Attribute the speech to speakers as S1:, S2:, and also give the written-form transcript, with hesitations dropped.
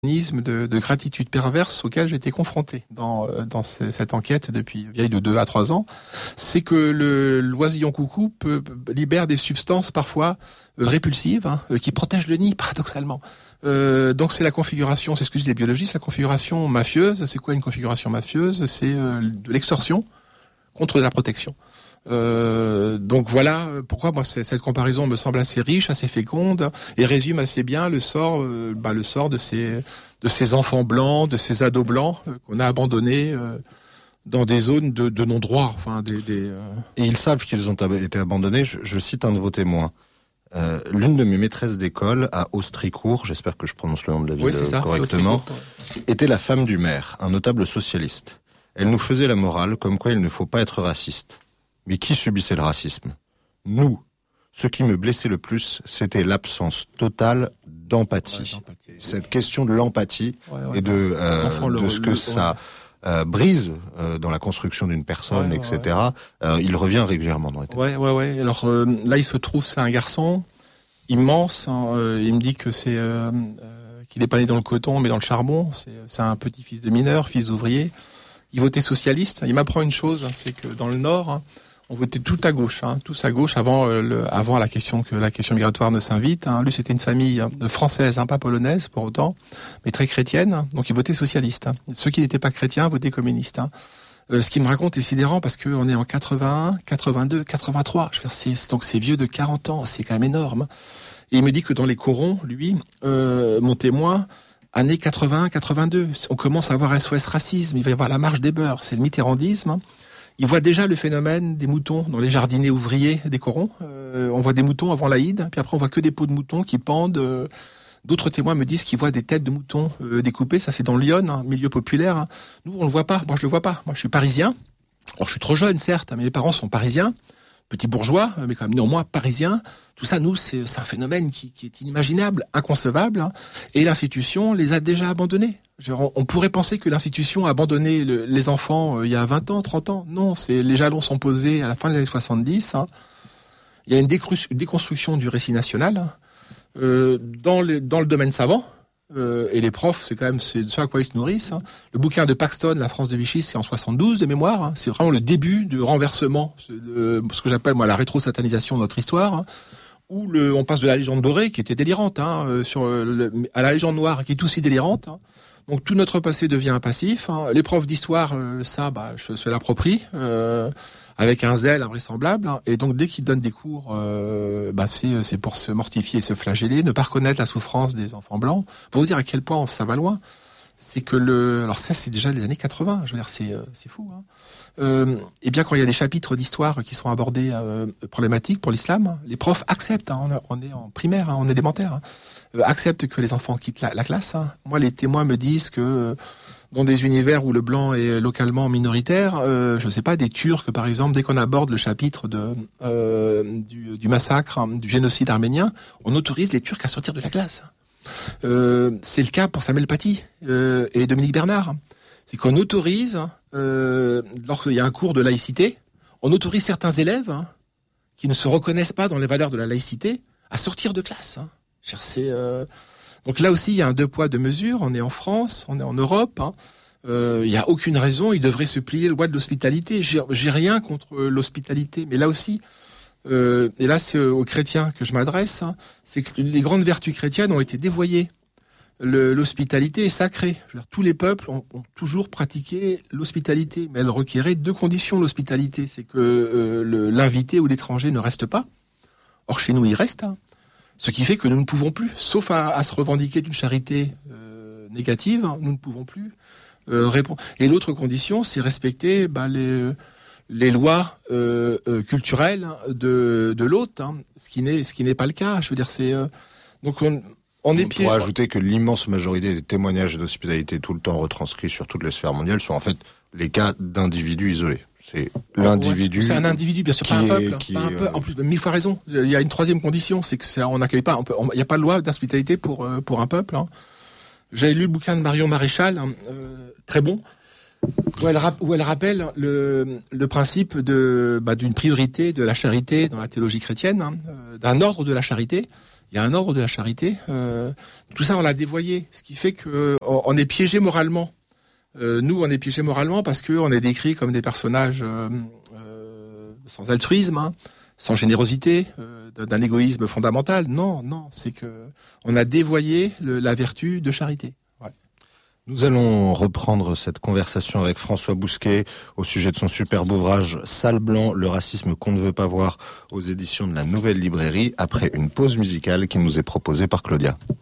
S1: de gratitude perverse auquel j'ai été confronté dans cette enquête depuis vieille de 2 à 3 ans, c'est que l'oisillon coucou libère des substances parfois répulsives, qui protègent le nid paradoxalement. Donc c'est la configuration, c'est ce que disent les biologistes, la configuration mafieuse. C'est quoi une configuration mafieuse? C'est de l'extorsion contre de la protection. Donc voilà pourquoi moi cette comparaison me semble assez riche, assez féconde et résume assez bien le sort de ces enfants blancs, de ces ados blancs qu'on a abandonnés dans des zones de non-droit.
S2: Et ils savent qu'ils ont été abandonnés. Je cite un nouveau témoin. L'une de mes maîtresses d'école à Austricourt, j'espère que je prononce le nom de la ville correctement, était la femme du maire, un notable socialiste. Elle nous faisait la morale comme quoi il ne faut pas être raciste. Mais qui subissait le racisme? Nous. Ce qui me blessait le plus, c'était l'absence totale d'empathie. Cette question de l'empathie et de ce que ça brise dans la construction d'une personne, etc. Il revient régulièrement dans les thèmes.
S1: Ouais. Alors là, il se trouve, c'est un garçon immense. Il me dit que qu'il n'est pas né dans le coton, mais dans le charbon. C'est un petit-fils de mineur, fils d'ouvrier. Il votait socialiste. Il m'apprend une chose, c'est que dans le Nord, on votait tout à gauche, tous à gauche avant la question migratoire ne s'invite. Lui, c'était une famille française, pas polonaise pour autant, mais très chrétienne. Donc, il votait socialiste. Ceux qui n'étaient pas chrétiens votaient communistes. Ce qu'il me raconte est sidérant parce qu'on est en 81, 82, 83. Donc c'est vieux de 40 ans, c'est quand même énorme. Et il me dit que dans les corons, lui, mon témoin, années 80, 82, on commence à avoir SOS racisme. Il va y avoir la marche des beurs, c'est le mitterrandisme. Il voit déjà le phénomène des moutons dans les jardiniers ouvriers des corons. On voit des moutons avant l'Aïd, puis après on voit que des peaux de moutons qui pendent. D'autres témoins me disent qu'ils voient des têtes de moutons découpées. Ça, c'est dans l'Yonne, milieu populaire. Nous, on le voit pas. Moi, je le vois pas. Moi, je suis parisien. Alors, je suis trop jeune, certes, mais mes parents sont parisiens. Petits bourgeois, mais quand même néanmoins parisiens. Tout ça, nous, c'est un phénomène qui est inimaginable, inconcevable. Et l'institution les a déjà abandonnés. On pourrait penser que l'institution a abandonné les enfants il y a 20 ans, 30 ans. Non, les jalons sont posés à la fin des années 70. Il y a une déconstruction du récit national dans le domaine savant. Et les profs, c'est de ça à quoi ils se nourrissent. Le bouquin de Paxton, La France de Vichy, c'est en 72 de mémoire. C'est vraiment le début du renversement, ce que j'appelle moi la rétro-satanisation de notre histoire. Où on passe de la légende dorée, qui était délirante, à la légende noire, qui est aussi délirante. Donc tout notre passé devient un passif. Les profs d'histoire, je se l'approprie avec un zèle invraisemblable. Et donc dès qu'ils donnent des cours, c'est pour se mortifier et se flageller, ne pas reconnaître la souffrance des enfants blancs. Pour vous dire à quel point ça va loin, c'est que alors ça c'est déjà les années 80. Je veux dire c'est fou. Et bien quand il y a des chapitres d'histoire qui sont abordés problématiques pour l'islam, les profs acceptent. On est en primaire, en élémentaire. Acceptent que les enfants quittent la classe. Moi, les témoins me disent que dans des univers où le blanc est localement minoritaire, des Turcs, par exemple, dès qu'on aborde le chapitre du massacre, du génocide arménien, on autorise les Turcs à sortir de la classe. C'est le cas pour Samuel Paty et Dominique Bernard. C'est qu'on autorise, lorsqu'il y a un cours de laïcité, on autorise certains élèves qui ne se reconnaissent pas dans les valeurs de la laïcité à sortir de classe. Donc là aussi, il y a un 2 poids 2 mesures. On est en France, on est en Europe. Il y a aucune raison. Ils devraient se plier le loi de l'hospitalité. J'ai rien contre l'hospitalité, mais là aussi, et là c'est aux chrétiens que je m'adresse. C'est que les grandes vertus chrétiennes ont été dévoyées. L'hospitalité est sacrée. Tous les peuples ont toujours pratiqué l'hospitalité, mais elle requérait 2 conditions. L'hospitalité, c'est que l'invité ou l'étranger ne reste pas. Or chez nous, il reste. Ce qui fait que nous ne pouvons plus, sauf à se revendiquer d'une charité négative, nous ne pouvons plus répondre. Et l'autre condition, c'est respecter les lois culturelles de l'hôte, ce qui n'est pas le cas. Je veux dire, donc on est piégé.
S2: On pourrait ajouter que l'immense majorité des témoignages d'hospitalité tout le temps retranscrits sur toutes les sphères mondiales sont en fait les cas d'individus isolés. C'est l'individu.
S1: C'est un individu, bien sûr, pas un peuple. En plus, 1000 fois raison. Il y a une troisième condition, c'est que on n'accueille pas. Il n'y a pas de loi d'hospitalité pour un peuple. J'avais lu le bouquin de Marion Maréchal, très bon, où elle rappelle le principe d'une priorité de la charité dans la théologie chrétienne, d'un ordre de la charité. Il y a un ordre de la charité. Tout ça, on l'a dévoyé, ce qui fait que on est piégé moralement. Nous, on est piégé moralement parce que on est décrit comme des personnages sans altruisme, sans générosité, d'un égoïsme fondamental. Non, c'est que on a dévoyé la vertu de charité. Ouais.
S2: Nous allons reprendre cette conversation avec François Bousquet au sujet de son superbe ouvrage Salle Blanc, le racisme qu'on ne veut pas voir aux éditions de la Nouvelle Librairie après une pause musicale qui nous est proposée par Claudia.